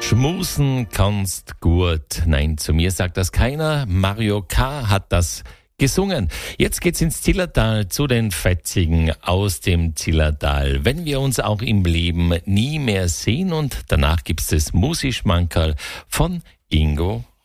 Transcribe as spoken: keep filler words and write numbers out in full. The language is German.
Schmusen kannst gut. Nein, zu mir sagt das keiner. Mario K. hat das gesungen. Jetzt geht's ins Zillertal zu den Fetzigen aus dem Zillertal. Wenn wir uns auch im Leben nie mehr sehen, und danach gibt's das Musi-Schmankerl von Ingo